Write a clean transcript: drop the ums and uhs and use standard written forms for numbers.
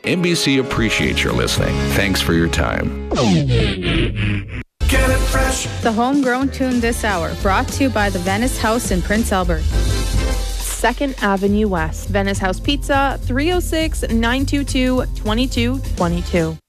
NBC appreciates your listening. Thanks for your time. Get it fresh. The homegrown tune this hour, brought to you by the Venice House in Prince Albert. 2nd Avenue West, Venice House Pizza, 306-922-2222.